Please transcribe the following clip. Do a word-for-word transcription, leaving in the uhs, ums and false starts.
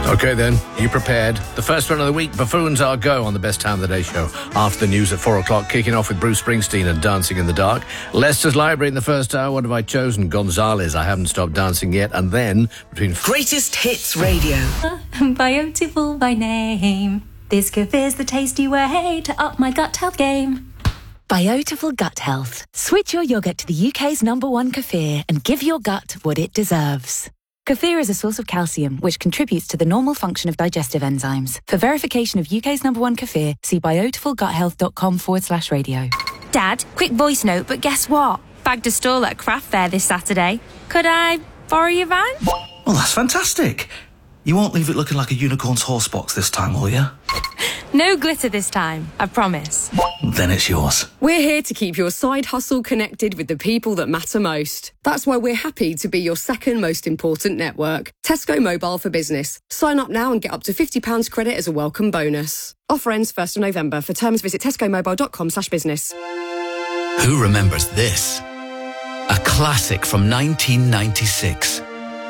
OK then, you prepared? The first one of the week, Buffoons Are Go on the Best Time of the Day show. After the news at four o'clock, kicking off with Bruce Springsteen and Dancing in the Dark. Leicester's Library in the first hour. What have I chosen? Gonzalez, I Haven't Stopped Dancing Yet. And then, between... Greatest Hits Radio. Beautiful by name. This Kefir's the tasty way to up my gut health game. Beautiful Gut Health. Switch your yoghurt to the U K's number one kefir and give your gut what it deserves. Kefir is a source of calcium, which contributes to the normal function of digestive enzymes. For verification of U K's number one kefir, see beautifulguthealth.com forward slash radio. Dad, quick voice note, but guess what? Bagged a stall at a craft fair this Saturday. Could I borrow your van? Well, that's fantastic. You won't leave it looking like a unicorn's horse box this time, will you? No glitter this time, I promise. Then it's yours. We're here to keep your side hustle connected with the people that matter most. That's why we're happy to be your second most important network. Tesco Mobile for Business. Sign up now and get up to fifty pounds credit as a welcome bonus. Offer ends first of November. For terms, visit tescomobile.com slash business. Who remembers this? A classic from nineteen ninety-six.